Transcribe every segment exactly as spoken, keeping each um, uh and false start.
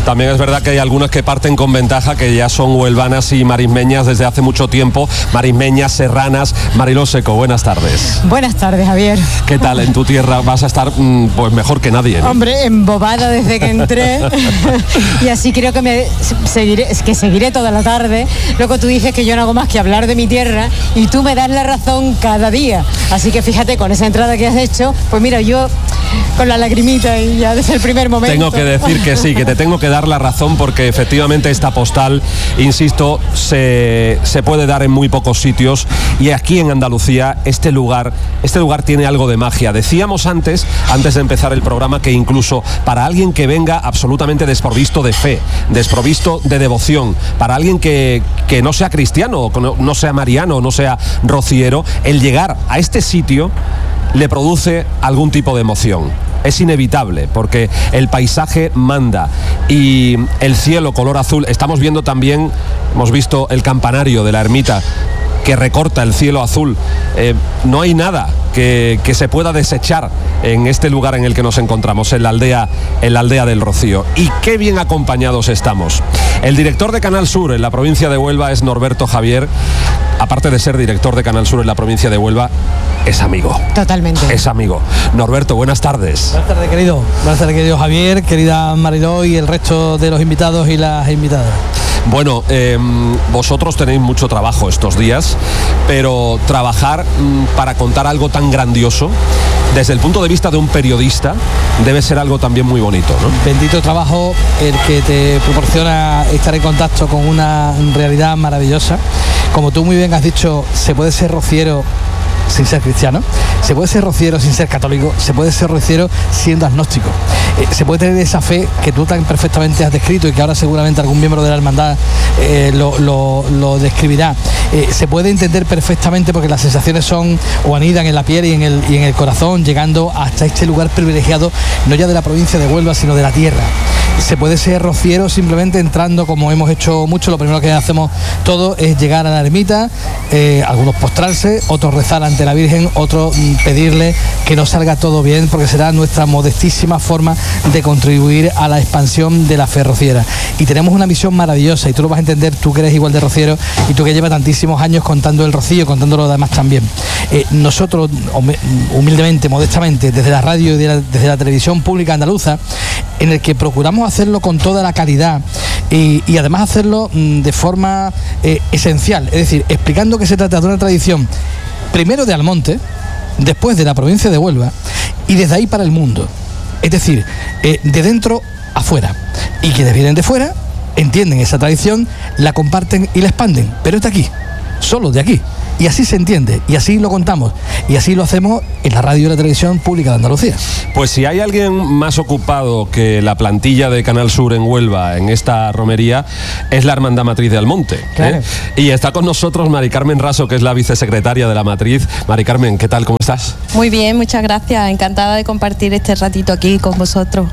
También es verdad que hay algunas que parten con ventaja, que ya son huelvanas y marismeñas desde hace mucho tiempo, marismeñas, serranas. Mariló Seco, buenas tardes. Buenas tardes, Javier. ¿Qué tal en tu tierra? Vas a estar pues mejor que nadie, ¿no? Hombre, embobada desde que entré y así creo que me seguiré, que seguiré toda la tarde. Luego tú dices que yo no hago más que hablar de mi tierra y tú me das la razón cada día. Así que fíjate, con esa entrada que has hecho, pues mira, yo con la lagrimita y ya desde el primer momento. Tengo que decir que sí, que te tengo que dar la razón, porque efectivamente esta postal, insisto, se, se puede dar en muy pocos sitios, y aquí en Andalucía este lugar, este lugar tiene algo de magia. Decíamos antes, antes de empezar el programa, que incluso para alguien que venga absolutamente desprovisto de fe, desprovisto de devoción, para alguien que, que no sea cristiano, no, no sea mariano, no sea rociero, el llegar a este sitio le produce algún tipo de emoción. Es inevitable, porque el paisaje manda y el cielo color azul. Estamos viendo también, hemos visto el campanario de la ermita que recorta el cielo azul. Eh, no hay nada que, que se pueda desechar en este lugar en el que nos encontramos, en la aldea, en la aldea del Rocío. Y qué bien acompañados estamos. El director de Canal Sur en la provincia de Huelva es Norberto Javier. Aparte de ser director de Canal Sur en la provincia de Huelva, es amigo. Totalmente. Es amigo. Norberto, buenas tardes. Buenas tardes, querido. Buenas tardes, querido Javier, querida Mariló y el resto de los invitados y las invitadas. Bueno, eh, vosotros tenéis mucho trabajo estos días, pero trabajar mm, para contar algo tan grandioso, desde el punto de vista de un periodista, debe ser algo también muy bonito, ¿no? Bendito trabajo el que te proporciona estar en contacto con una realidad maravillosa. Como tú muy bien has dicho, se puede ser rociero sin ser cristiano, se puede ser rociero sin ser católico, se puede ser rociero siendo agnóstico, eh, se puede tener esa fe que tú tan perfectamente has descrito y que ahora seguramente algún miembro de la hermandad eh, lo, lo, lo describirá. Eh, se puede entender perfectamente porque las sensaciones son o anidan en la piel y en el, y en el corazón, llegando hasta este lugar privilegiado, no ya de la provincia de Huelva, sino de la tierra. Se puede ser rociero simplemente entrando, como hemos hecho mucho. Lo primero que hacemos todos es llegar a la ermita, eh, algunos postrarse, otros rezar ante la Virgen, otros mm, pedirle que nos salga todo bien, porque será nuestra modestísima forma de contribuir a la expansión de la fe rociera. Y tenemos una misión maravillosa, y tú lo vas a entender, tú que eres igual de rociero y tú que llevas tantísimos años contando el rocío, contando lo demás también. Eh, nosotros, humildemente, modestamente, desde la radio y de la, desde la televisión pública andaluza, en el que procuramos hacerlo con toda la calidad y, y además hacerlo mm, de forma eh, esencial, es decir, explicando que se trata de una tradición primero de Almonte, después de la provincia de Huelva y desde ahí para el mundo, es decir, eh, de dentro a fuera, y quienes vienen de fuera entienden esa tradición, la comparten y la expanden, pero es de aquí, solo de aquí. Y así se entiende, y así lo contamos, y así lo hacemos en la radio y la televisión pública de Andalucía. Pues si hay alguien más ocupado que la plantilla de Canal Sur en Huelva en esta romería, es la Hermandad Matriz de Almonte. Claro. ¿eh? Y está con nosotros Mari Carmen Raso, que es la vicesecretaria de la Matriz. Mari Carmen, ¿qué tal? ¿Cómo estás? Muy bien, muchas gracias. Encantada de compartir este ratito aquí con vosotros.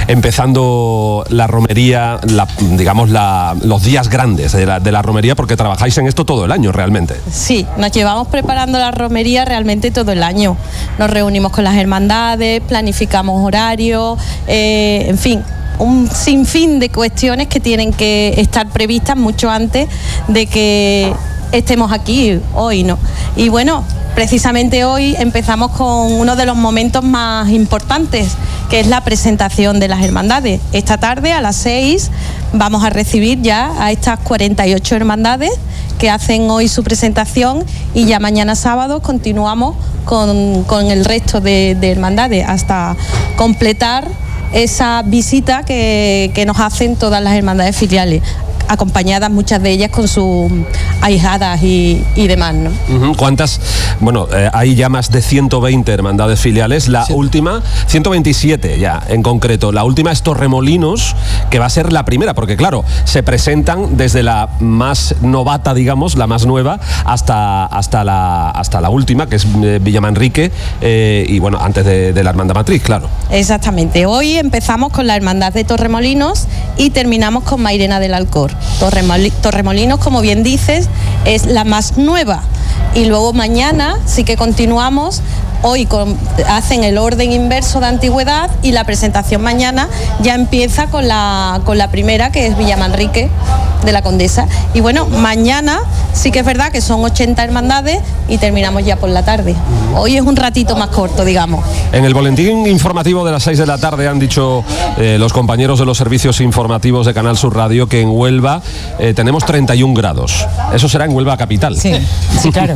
Empezando la romería, la, digamos, la, los días grandes de la, de la romería, porque trabajáis en esto todo el año realmente. Sí, nos llevamos preparando la romería realmente todo el año. Nos reunimos con las hermandades, planificamos horarios, eh, en fin, un sinfín de cuestiones que tienen que estar previstas mucho antes de que estemos aquí hoy, ¿no? Y bueno, precisamente hoy empezamos con uno de los momentos más importantes, que es la presentación de las hermandades. Esta tarde a las seis vamos a recibir ya a estas cuarenta y ocho hermandades que hacen hoy su presentación, y ya mañana sábado continuamos con, con el resto de, de hermandades hasta completar esa visita que, que nos hacen todas las hermandades filiales, acompañadas muchas de ellas con sus ahijadas y, y demás, ¿no? Uh-huh. ¿Cuántas? Bueno, eh, hay ya más de ciento veinte hermandades filiales. La sí. última, ciento veintisiete ya en concreto. La última es Torremolinos, que va a ser la primera, porque claro, se presentan desde la más novata, digamos, la más nueva, hasta, hasta, la, hasta la última, que es eh, Villamanrique, eh, y bueno, antes de, de la Hermandad Matriz, claro. Exactamente. Hoy empezamos con la Hermandad de Torremolinos y terminamos con Mairena del Alcor. Torremoli- Torremolinos, como bien dices, es la más nueva, y luego mañana sí que continuamos hoy con, hacen el orden inverso de antigüedad y la presentación mañana ya empieza con la, con la primera, que es Villamanrique de la Condesa. Y bueno, mañana sí que es verdad que son ochenta hermandades y terminamos ya por la tarde. Hoy es un ratito más corto, digamos. En el boletín informativo de las seis de la tarde han dicho eh, los compañeros de los servicios informativos de Canal Sur Radio que en Huelva eh, tenemos treinta y un grados. Eso será en Huelva capital. Sí, sí, claro.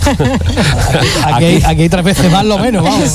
Aquí, hay, aquí hay tres veces más lo menos, vamos.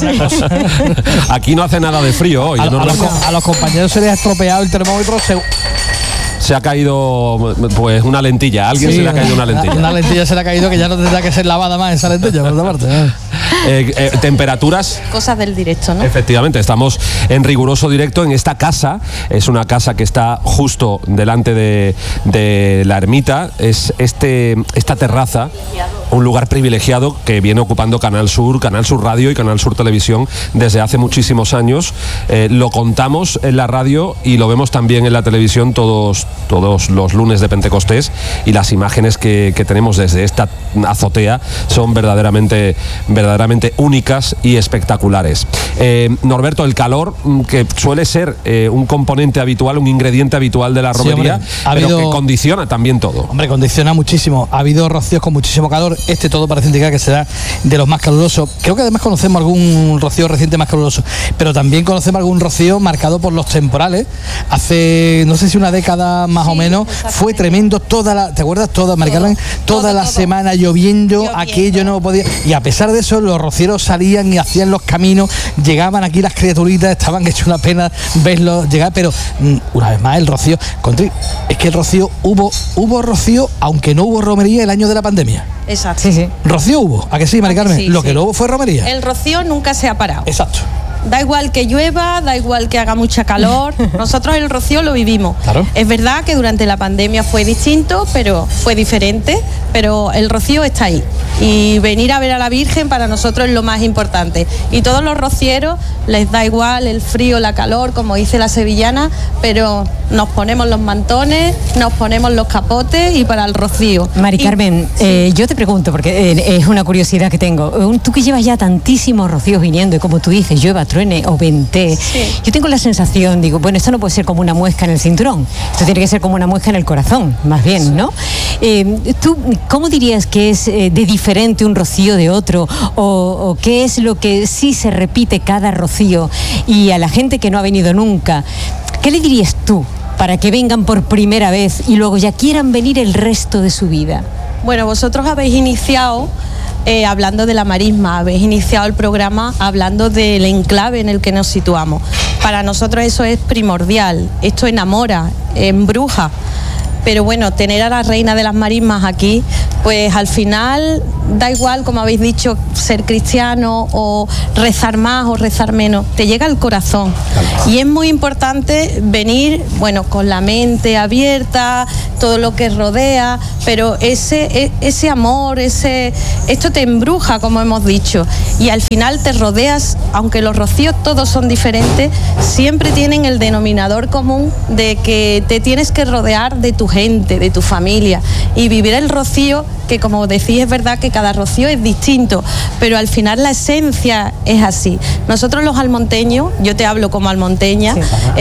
Aquí no hace nada de frío hoy. A, no a, los, a los compañeros se les ha estropeado el termómetro. Se... se ha caído pues una lentilla, a alguien sí, se le ha caído una lentilla. Una lentilla se le ha caído que ya no tendrá que ser lavada más esa lentilla, por otra parte. ¿eh? Eh, eh, temperaturas. Cosas del directo, ¿no? Efectivamente, estamos en riguroso directo en esta casa. Es una casa que está justo delante de, de la ermita. Es este, esta terraza, un lugar privilegiado que viene ocupando Canal Sur, Canal Sur Radio y Canal Sur Televisión desde hace muchísimos años. Eh, lo contamos en la radio y lo vemos también en la televisión todos, todos los lunes de Pentecostés, y las imágenes que, que tenemos desde esta azotea son verdaderamente, verdaderamente únicas y espectaculares. Eh, Norberto, el calor, que suele ser eh, un componente habitual, un ingrediente habitual de la romería, sí, hombre, pero habido, que condiciona también todo. Hombre, condiciona muchísimo. Ha habido rocíos con muchísimo calor. Este todo parece indicar que será de los más calurosos. Creo que además conocemos algún rocío reciente más caluroso, pero también conocemos algún rocío marcado por los temporales. Hace, no sé si una década más sí, o menos, fue tremendo. Toda la, ¿te acuerdas? Toda, Maricarmen, toda todo, la todo. semana lloviendo, lloviendo, aquello no podía. Y a pesar de eso, los rocieros salían y hacían los caminos, llegaban aquí las criaturitas, estaban hechos una pena verlos llegar, pero una vez más el rocío, Contri, es que el rocío hubo, hubo rocío, aunque no hubo romería el año de la pandemia. Exacto. Sí, sí. Rocío hubo, ¿a que sí, Mari Carmen? Sí, Lo sí. que no hubo fue romería. El rocío nunca se ha parado. Exacto. Da igual que llueva, da igual que haga mucha calor, nosotros el rocío lo vivimos. Claro. Es verdad que durante la pandemia fue distinto, pero fue diferente, pero el rocío está ahí. Y venir a ver a la Virgen para nosotros es lo más importante. Y todos los rocieros les da igual el frío, la calor, como dice la sevillana, pero nos ponemos los mantones, nos ponemos los capotes y para el rocío. Mari Carmen, y, eh, sí. yo te pregunto, porque eh, es una curiosidad que tengo. Tú que llevas ya tantísimos rocíos viniendo y como tú dices, llueva, truene o vente, sí. yo tengo la sensación, digo, bueno, esto no puede ser como una muesca en el cinturón, esto tiene que ser como una muesca en el corazón, más bien, sí. ¿no? Eh, ¿Tú cómo dirías que es eh, de diferente un rocío de otro? O, ¿O qué es lo que sí se repite cada rocío? Y a la gente que no ha venido nunca, ¿qué le dirías tú para que vengan por primera vez y luego ya quieran venir el resto de su vida? Bueno, vosotros habéis iniciado Eh, hablando de la marisma, habéis iniciado el programa hablando del enclave en el que nos situamos. Para nosotros eso es primordial, esto enamora, embruja. Pero bueno, tener a la reina de las marismas aquí, pues al final da igual, como habéis dicho, ser cristiano o rezar más o rezar menos, te llega al corazón. Y es muy importante venir, bueno, con la mente abierta, todo lo que rodea, pero ese, ese amor, ese, esto te embruja, como hemos dicho, y al final te rodeas, aunque los rocíos todos son diferentes, siempre tienen el denominador común de que te tienes que rodear de tu gente, de tu familia, y vivir el rocío, que como decís es verdad que cada rocío es distinto, pero al final la esencia es así. Nosotros los almonteños, yo te hablo como almonteña, sí,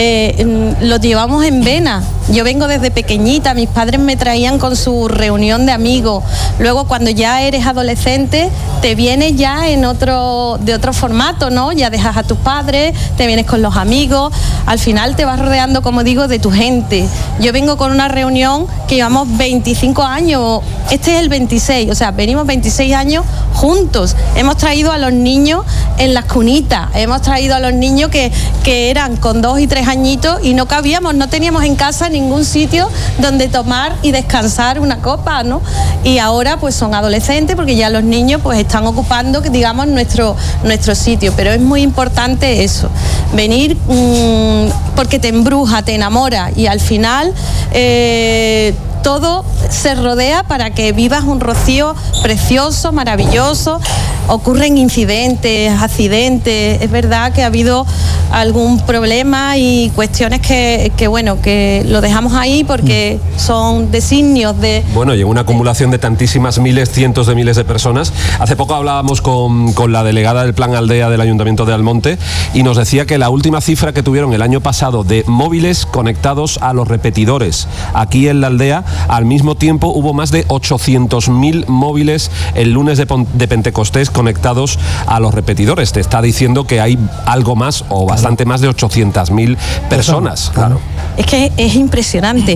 eh, lo llevamos en vena. Yo vengo desde pequeñita, mis padres me traían con su reunión de amigos, luego cuando ya eres adolescente te vienes ya en otro, de otro formato, ¿no? Ya dejas a tus padres, te vienes con los amigos, al final te vas rodeando, como digo, de tu gente. Yo vengo con una reunión que llevamos veinticinco años, este es el veintiséis, o sea, venimos veintiséis años juntos. Hemos traído a los niños en las cunitas, hemos traído a los niños que, que eran con dos y tres añitos y no cabíamos, no teníamos en casa ningún sitio donde tomar y descansar una copa, ¿no? Y ahora pues son adolescentes porque ya los niños pues están ocupando, digamos, nuestro, nuestro sitio, pero es muy importante eso, venir mmm, porque te embruja, te enamora y al final eh, todo se rodea para que vivas un Rocío precioso, maravilloso. Ocurren incidentes, accidentes, es verdad que ha habido algún problema y cuestiones que, que bueno, que lo dejamos ahí porque son designios de... Bueno, y en una acumulación de tantísimas miles, cientos de miles de personas. Hace poco hablábamos con, con la delegada del Plan Aldea del Ayuntamiento de Almonte y nos decía que la última cifra que tuvieron el año pasado de móviles conectados a los repetidores aquí en la aldea, al mismo tiempo hubo más de ochocientos mil móviles el lunes de, de Pentecostés conectados a los repetidores. Te está diciendo que hay algo más o bastante más de ochocientas mil personas. Claro. Es que es impresionante,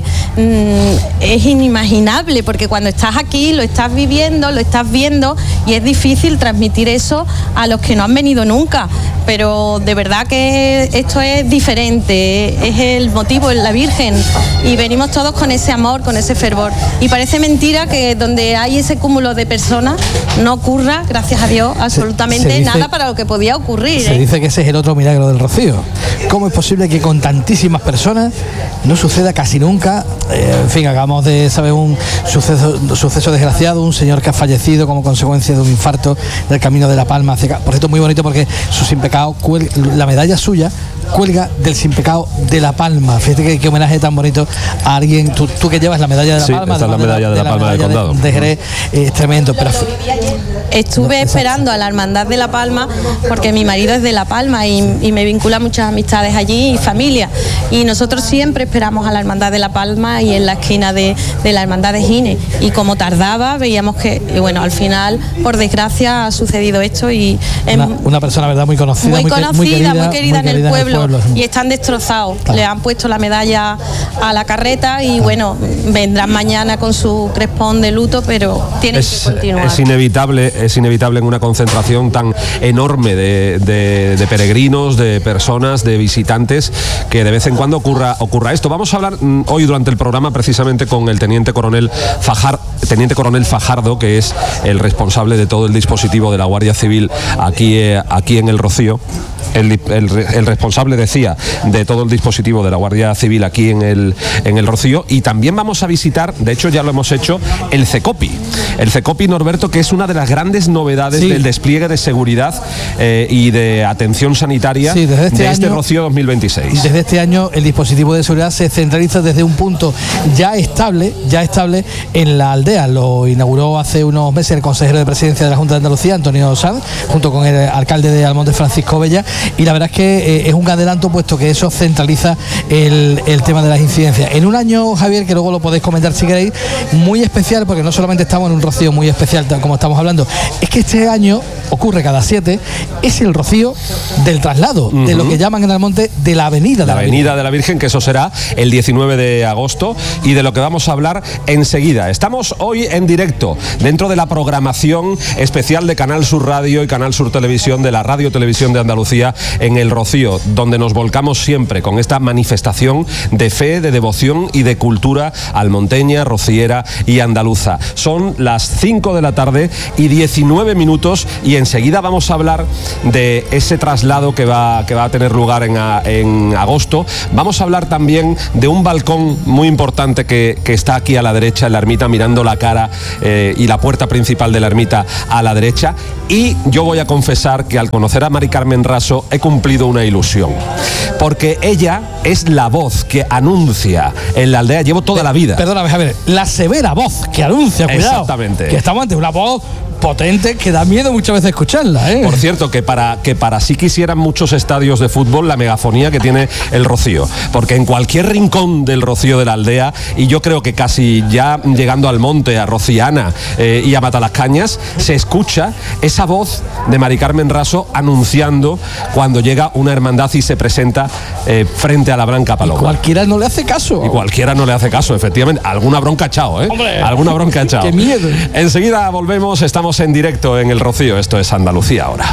es inimaginable, porque cuando estás aquí lo estás viviendo, lo estás viendo y es difícil transmitir eso a los que no han venido nunca, pero de verdad que esto es diferente, es el motivo, es la Virgen, y venimos todos con ese amor, con ese fervor, y parece mentira que donde hay ese cúmulo de personas no ocurra, gracias a Dios, absolutamente se, se dice, nada para lo que podía ocurrir. Se ¿eh? dice que ese es el otro milagro del Rocío. ¿Cómo es posible que con tantísimas personas no suceda casi nunca? Eh, en fin, hagamos de, ¿sabes? Un suceso, suceso desgraciado, un señor que ha fallecido como consecuencia de un infarto del Camino de la Palma. Por cierto, muy bonito porque su sin pecado, la medalla suya cuelga del sin pecado de La Palma. Fíjate que, que homenaje tan bonito a alguien. Tú, tú que llevas la medalla de La sí, Palma, esta es la medalla de, de La Palma del Condado. De, de Jerez, eh, es tremendo. Pero estuve no, esperando a la Hermandad de La Palma porque mi marido es de La Palma y, y me vincula muchas amistades allí y familia. Y nosotros siempre esperamos a la Hermandad de La Palma y en la esquina de, de la Hermandad de Gine. Y como tardaba, veíamos que, y bueno, al final, por desgracia, ha sucedido esto y una, una persona, verdad, muy conocida, muy, muy conocida, muy querida, muy querida, muy en el pueblo. Pueblo. Y están destrozados, claro. Le han puesto la medalla a la carreta y bueno, vendrán mañana con su crespón de luto, pero tienen es, que continuar. Es inevitable, es inevitable en una concentración tan enorme de, de, de peregrinos, de personas, de visitantes, que de vez en cuando ocurra, ocurra esto. Vamos a hablar mm, hoy durante el programa precisamente con el teniente coronel Fajar, teniente coronel Fajardo, que es el responsable de todo el dispositivo de la Guardia Civil aquí, eh, aquí en el Rocío. El, el, el responsable, decía, de todo el dispositivo de la Guardia Civil aquí en el, en el Rocío, y también vamos a visitar, de hecho ya lo hemos hecho, el CECOPI. El CECOPI, Norberto, que es una de las grandes novedades sí. del despliegue de seguridad eh, y de atención sanitaria sí, desde este de este año, Rocío dos mil veintiséis. Desde este año el dispositivo de seguridad se centraliza desde un punto ya estable, ya estable en la aldea. Lo inauguró hace unos meses el consejero de presidencia de la Junta de Andalucía, Antonio Sanz, junto con el alcalde de Almonte, Francisco Bella. Y la verdad es que eh, es un adelanto, puesto que eso centraliza el, el tema de las incidencias. En un año, Javier, que luego lo podéis comentar si queréis, muy especial, porque no solamente estamos en un Rocío muy especial, como estamos hablando, es que este año ocurre cada siete, es el Rocío del traslado, uh-huh. de lo que llaman en Almonte de la Avenida de la, la Avenida de la Virgen, que eso será el diecinueve de agosto, y de lo que vamos a hablar enseguida. Estamos hoy en directo dentro de la programación especial de Canal Sur Radio y Canal Sur Televisión, de la Radio Televisión de Andalucía, en el Rocío, donde nos volcamos siempre con esta manifestación de fe, de devoción y de cultura almonteña, rociera y andaluza. Son las cinco de la tarde y diecinueve minutos, y enseguida vamos a hablar de ese traslado que va, que va a tener lugar en, a, en agosto. Vamos a hablar también de un balcón muy importante que, que está aquí a la derecha en la ermita, mirando la cara eh, y la puerta principal de la ermita a la derecha. Y yo voy a confesar que al conocer a Mari Carmen Raso he cumplido una ilusión, porque ella es la voz que anuncia en la aldea. Llevo toda la vida. Perdóname, Javier, la severa voz que anuncia, cuidado. Exactamente. Que estamos ante una voz potente que da miedo muchas veces escucharla, ¿eh? Por cierto, que para que para sí quisieran muchos estadios de fútbol la megafonía que tiene el Rocío, porque en cualquier rincón del Rocío de la aldea, y yo creo que casi ya llegando al Monte, a Rociana eh, y a Matalascañas, se escucha esa voz de Mari Carmen Raso anunciando cuando llega una hermandad y se presenta eh, frente a la Blanca Paloma. Y cualquiera no le hace caso. Y cualquiera no le hace caso, efectivamente. Alguna bronca echado, ¿eh? ¡Hombre! Alguna bronca echado. ¡Qué miedo! Enseguida volvemos, estamos en directo en el Rocío. Esto es Andalucía ahora.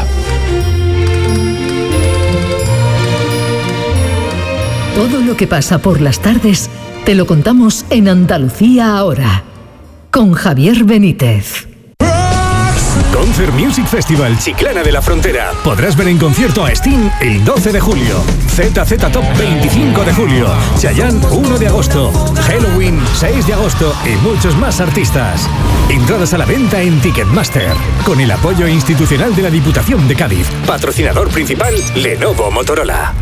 Todo lo que pasa por las tardes te lo contamos en Andalucía ahora, con Javier Benítez. Concert Music Festival Chiclana de la Frontera. Podrás ver en concierto a Sting el doce de julio, Z Z Top veinticinco de julio, Chayanne uno de agosto, Halloween seis de agosto y muchos más artistas. Entradas a la venta en Ticketmaster, con el apoyo institucional de la Diputación de Cádiz. Patrocinador principal, Lenovo Motorola.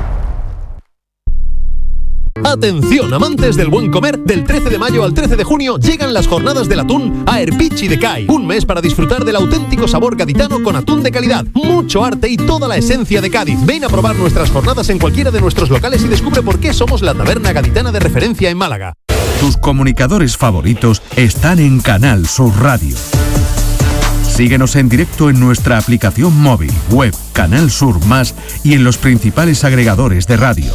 Atención, amantes del buen comer, del trece de mayo al trece de junio llegan las jornadas del atún a Erpichi de Cai. Un mes para disfrutar del auténtico sabor gaditano con atún de calidad, mucho arte y toda la esencia de Cádiz. Ven a probar nuestras jornadas en cualquiera de nuestros locales y descubre por qué somos la taberna gaditana de referencia en Málaga. Tus comunicadores favoritos están en Canal Sur Radio. Síguenos en directo en nuestra aplicación móvil, web, Canal Sur Más y en los principales agregadores de radio.